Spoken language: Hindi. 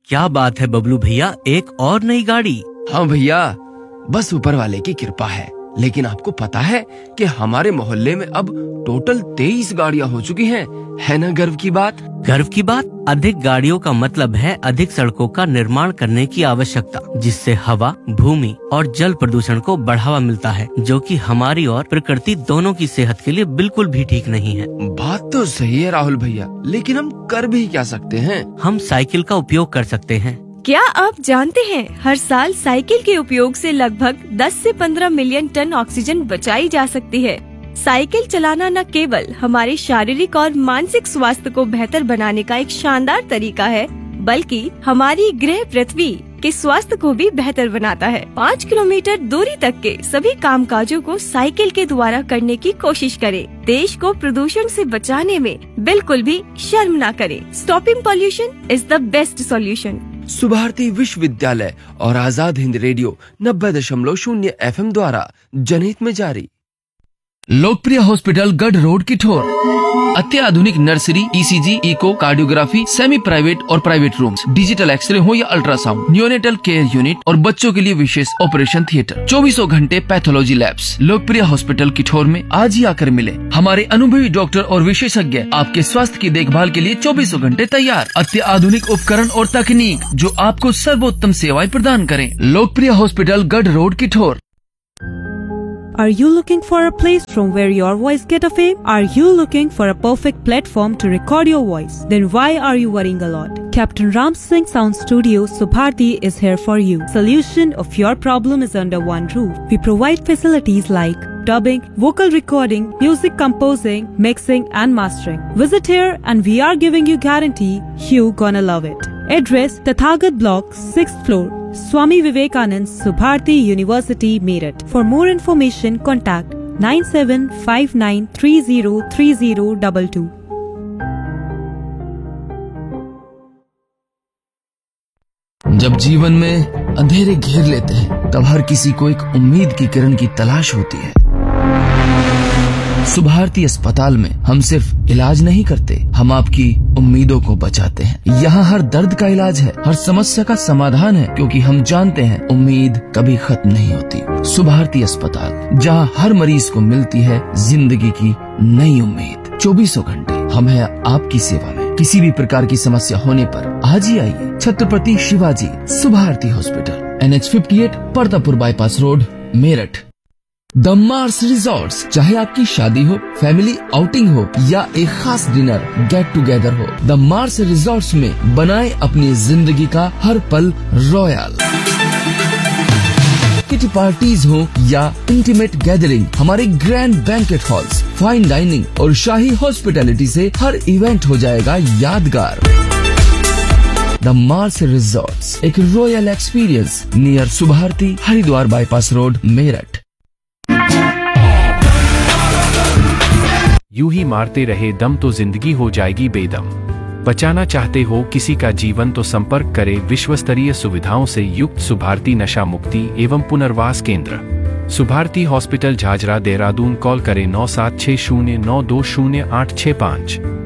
क्या बात है बबलू भैया, एक और नई गाड़ी? हाँ भैया, बस ऊपर वाले की कृपा है। लेकिन आपको पता है कि हमारे मोहल्ले में अब टोटल 23 गाड़ियाँ हो चुकी हैं। है ना गर्व की बात? गर्व की बात? अधिक गाड़ियों का मतलब है अधिक सड़कों का निर्माण करने की आवश्यकता, जिससे हवा, भूमि और जल प्रदूषण को बढ़ावा मिलता है, जो कि हमारी और प्रकृति दोनों की सेहत के लिए बिल्कुल भी ठीक नहीं है। बात तो सही है राहुल भैया, लेकिन हम कर भी क्या सकते हैं? हम साइकिल का उपयोग कर सकते हैं। क्या आप जानते हैं, हर साल साइकिल के उपयोग से लगभग 10 से 15 मिलियन टन ऑक्सीजन बचाई जा सकती है। साइकिल चलाना न केवल हमारे शारीरिक और मानसिक स्वास्थ्य को बेहतर बनाने का एक शानदार तरीका है, बल्कि हमारी ग्रह पृथ्वी के स्वास्थ्य को भी बेहतर बनाता है। 5 किलोमीटर दूरी तक के सभी कामकाजों को साइकिल के द्वारा करने की कोशिश करें। देश को प्रदूषण से बचाने में बिल्कुल भी शर्म न करें। Stopping pollution is the best solution. Subharti विश्वविद्यालय और आजाद हिंद रेडियो 90.0 FM द्वारा जनहित में जारी। लोकप्रिय हॉस्पिटल गढ़ रोड किठोर, अत्याधुनिक nursery, ECG, eco, cardiography, semi private और प्राइवेट रूम्स, डिजिटल एक्सरे हो या अल्ट्रासाउंड, न्यूनेटल केयर यूनिट और बच्चों के लिए विशेष ऑपरेशन थिएटर, 24 घंटे पैथोलॉजी लैब्स। लोकप्रिय हॉस्पिटल किठोर में आज ही आकर मिले। हमारे अनुभवी डॉक्टर और विशेषज्ञ आपके स्वास्थ्य की देखभाल के लिए 24 घंटे तैयार। अत्याधुनिक उपकरण और तकनीक जो आपको सर्वोत्तम सेवाएं प्रदान करें। लोकप्रिय हॉस्पिटल गढ़ road Kithore. Are you looking for a place from where your voice get a fame? Are you looking for a perfect platform to record your voice? Then why are you worrying a lot? Captain Ram Singh Sound Studio Subharti is here for you. Solution of your problem is under one roof. We provide facilities like dubbing, vocal recording, music composing, mixing and mastering. Visit here and we are giving you guarantee you gonna love it. Address Tathagat Block, 6th floor, Swami Vivekanand, Subharti University, Meerut. For more information, contact 9759303022. जब जीवन में अंधेरे घेर लेते हैं, तब हर किसी को एक उम्मीद की किरण की तलाश होती है। सुभारती अस्पताल में हम सिर्फ इलाज नहीं करते, हम आपकी उम्मीदों को बचाते हैं। यहाँ हर दर्द का इलाज है, हर समस्या का समाधान है, क्योंकि हम जानते हैं उम्मीद कभी खत्म नहीं होती। सुभारती अस्पताल, जहाँ हर मरीज को मिलती है जिंदगी की नई उम्मीद। 24 घंटे हम हैं आपकी सेवा में। किसी भी प्रकार की समस्या होने पर आज ही आइए। Chhatrapati Shivaji Subharti hospital, NH 58, Partapur bypass road, Meerut. The Mars resorts, चाहे आपकी शादी हो, फैमिली आउटिंग हो या एक खास डिनर गेट टुगेदर हो, द मार्स रिजॉर्ट्स में बनाए अपनी जिंदगी का हर पल रॉयल। किटी पार्टीज हो या इंटीमेट गैदरिंग, हमारे grand banquet halls, fine dining और शाही हॉस्पिटैलिटी से हर इवेंट हो जाएगा यादगार। द मार्स रिजॉर्ट्स, एक royal experience near Subharti, Haridwar bypass road, Meerut. यूं ही मारते रहे दम तो जिंदगी हो जाएगी बेदम। बचाना चाहते हो किसी का जीवन तो संपर्क करें विश्व स्तरीय सुविधाओं से युक्त सुभारती नशा मुक्ति एवं पुनर्वास केंद्र, सुभारती हॉस्पिटल, झाझरा, देहरादून। कॉल करें 9760920865।